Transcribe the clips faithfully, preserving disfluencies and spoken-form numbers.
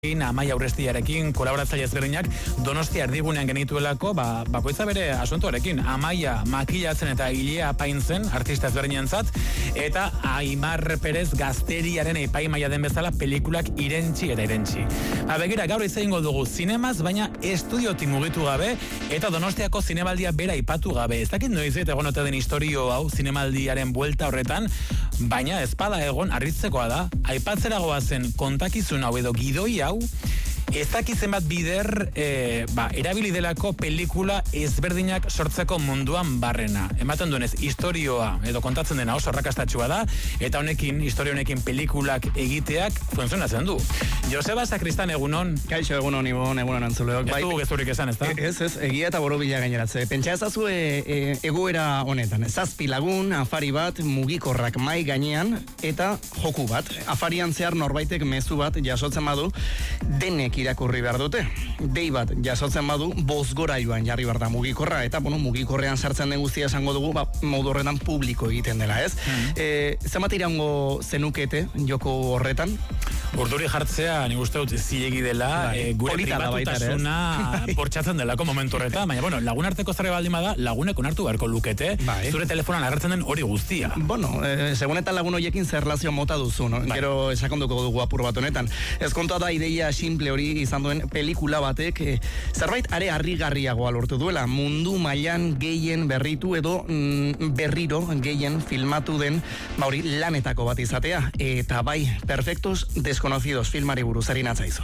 Amaia Urrestiarekin, kolaboratzaile ezberdinak Donostia erdigunean genituelako, ba, bakoitza bere asuntoarekin. Amaia makillatzen eta hilea apaintzen, artista ezberdinentzat, eta Aimar Perez gazteriaren epaimaia den bezala pelikulak irentsi eta irentsi. Ba, begira, gaur hitz egingo dugu zinemaz, baina estudiotik mugitu gabe, eta Donostiako zinemaldia bera aipatu gabe. Ez dakit noiz eta egon ote den historio hau zinemaldiaren buelta horretan, baina ezpada egon harritzekoa da, aipatzera goazen kontakizun hau edo gidoi hau, ez dakizen bat bider e, ba, erabili delako pelikula ezberdinak sortzeko munduan barrena. Ematen duenez, historioa edo kontatzen dena oso arrakastatxua da, eta honekin, historio honekin pelikulak egiteak funtzionatzen du. Joseba Sakristan, egunon? Kaixo, egunon, Ibon, egunon antzuleok. Ez du gezurik esan, ez da? Ez, ez, egia eta borobila gaineratze. Pentsa ezazu e, e, egoera honetan. Zazpi lagun, afari bat, mugikorrak mai gainean, eta joku bat. Afarian zehar norbaitek mezu bat jasotzen badu, denek irakurri behar dute. Dei bat jasotzen badu, bozgorailuan jarri behar da mugikorra, eta bueno, mugikorrean sartzen den guztia esango dugu, ba, modu horretan publiko egiten dela, ez? Mm. E, zenbat iraungo zenukete joko horretan? Urduri jartzea, nik uste dut zilegi dela, e, gure pribatutasuna portxatzen delako momentu horretan, baina, bueno, lagun arteko zerre baldin bada, lagunek onartu beharko lukete, bai. Zure telefonan agertzen den hori guztia. Bueno, e, segun eta lagun horiekin zer relazio mota duzu, no? Bai. Gero esakonduko dugu apur bat honetan. Ez kontua da ideia simple hori izan duen pelikula batek, e, zerbait are harrigarriagoa lortu duela, mundu mailan gehien berritu edo mm, berriro gehien filmatu den, ba hori lanetako bat izatea, eta bai, perfectos desconocidos filmari buruz ari natzaizue.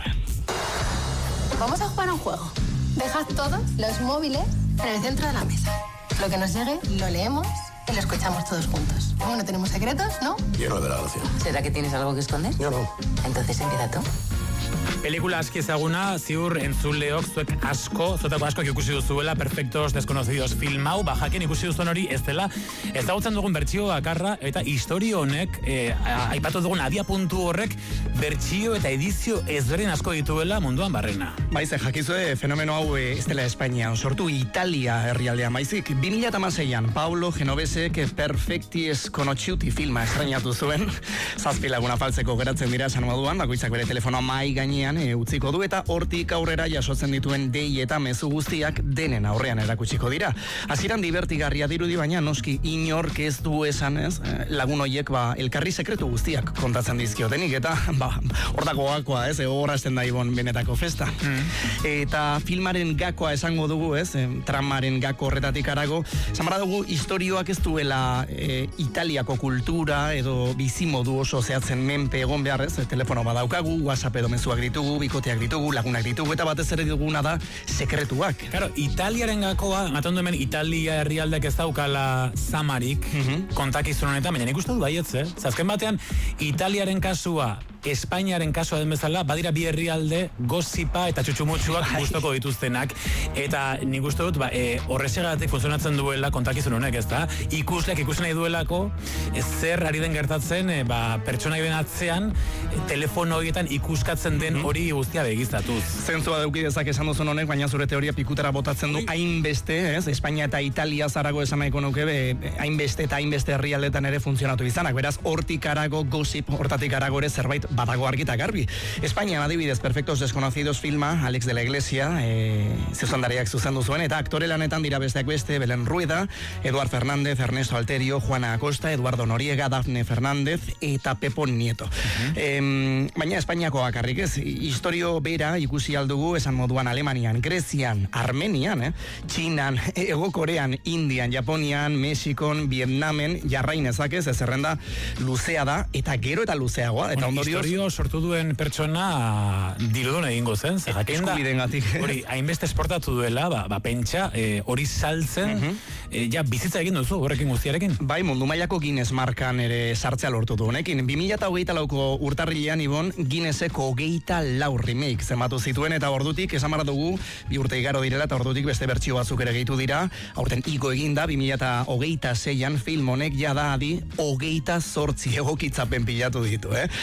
Vamos a jugar a un juego. Dejad todos los móviles en el centro de la mesa. Lo que nos llegue, lo leemos y lo escuchamos todos juntos. Bueno, tenemos secretos, ¿no? Yo no de la gracia. ¿Será que tienes algo que esconder? Yo no. Entonces empieza tú. Pelikula aski ezaguna, ziur entzuleok zuek asko, zuetako asko ikusi duzuela Perfectos Desconocidos film hau, bajaken ikusi duzuen hori ez dela, ezagutzen dugun bertsio bakarra, eta historio honek, e, aipatu dugun abia puntu horrek, bertsio eta edizio ezberdin asko dituela munduan barrena. Baize, jakizue, fenomeno hau ez dela Espainian, sortu Italia herrialdean baizik. bi mila hamaseian, Paulo Genovesek Perfecties Conosciuti filma estrenatu zuen, zazpi laguna faltzeko geratzen dira esan moduan, bakoitzak bere telefonoa mai gainean e, utziko du, eta hortik aurrera jasotzen dituen dei eta mezu guztiak denen aurrean erakutsiko dira. Hasieran divertigarria dirudi, baina noski inork ez du esan, ez, lagun hoiek ba elkarri sekretu guztiak kontatzen dizkiotenik, eta ba hordako gakoa, ez, horrazten da Ibon benetako festa. Mm. Eta filmaren gakoa esango dugu, ez, tramaren gako horretatik arago, esan bara dugu historioak ez duela e, Italiako kultura edo bizimodu oso zehatzen menpe egon behar, ez, telefono badaukagu, WhatsApp edo mezuak ditugu, bikoteak ditugu, lagunak ditugu, eta batez ere duguna da sekretuak. Claro, Italiaren gakoa, maten du hemen Italia herrialdek ez daukala zamarik, mm-hmm. kontakizun honetan, baina nik uste du baietz, eh? Zazken batean, Italiaren kasua, Espainiaren kasua den bezala, badira bi herrialde gozipa eta txutxumutxuak gustoko dituztenak, eta nik uste dut, ba, e, horrexegatik funtzionatzen duela kontakizun honek, ez da? Ikusleak ikusi nahi duelako, e, zer ari den gertatzen, e, ba, pertsona iben atzean, e, telefono horietan ikuskatzen den hori guztia begiztatuz. Zentzua deuki dezak esan duzun honek, baina zure teoria pikutara botatzen du hainbeste, ez? Espainia eta Italia zarago esan nahiko nuke, hainbeste eta hainbeste herrialdetan ere funtzionatu izanak, beraz, hortik arago, gozip, hortatik arago ere zerbait badago argita garbi. Espainian adibidez Perfectos Desconocidos filma, Alex de la Iglesia, e, zuzendariak zuzendu zuen, eta aktore lanetan dira besteak beste, Belén Rueda, Eduard Fernández, Ernesto Alterio, Juana Acosta, Eduardo Noriega, Dafne Fernández, eta Pepo Nieto. Uh-huh. e, baina Espainiako bakarrik ez, historio bera ikusi aldugu esan moduan Alemanian, Grezian, Armenian, eh? Txinan, Ego Korean, Indian, Japonian, Mexikon, Vietnamen, jarrain ezakez, ez zerrenda luzea da, eta gero eta luzeagoa, eta ondorioz historio sortu duen pertsona dirudun egingo zen, zer jakin da, hori, hainbeste esportatu duela, ba, ba pentsa, e, hori saltzen, uh-huh. e, ja, bizitza egin duzu, horrekin guztiarekin. Bai, mundu mailako Guinness markan ere sartzea lortu du honekin. bi mila hogeita lauko urtarrilean, Ibon, Guinnesseko hogeita lau remake zenbatu zituen, eta ordutik, esan bara dugu, bi urte igaro direla, eta ordutik beste bertsio batzuk ere gehitu dira, aurten igo eginda, bi mila hogeita seian film honek jada adi, hogeita zortzi egokitzapen pilatu ditu, eh? Hau da,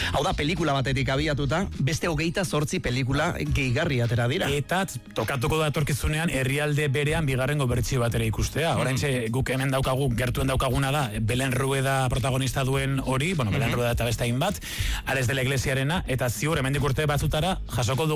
pelikula batetik abiatuta, beste hogeita zortzi pelikula gehigarri atera dira. Eta tokatuko da etorkizunean herrialde berean bigarrengo bertsio bat ere ikustea. Oraintxe guk hemen daukagu, gertuen daukaguna da, Belen Rueda protagonista duen hori, bueno, Belen Rueda eta beste hainbat, Ales de la Iglesiarena, eta ziur hemendik urte batzutara jasoko du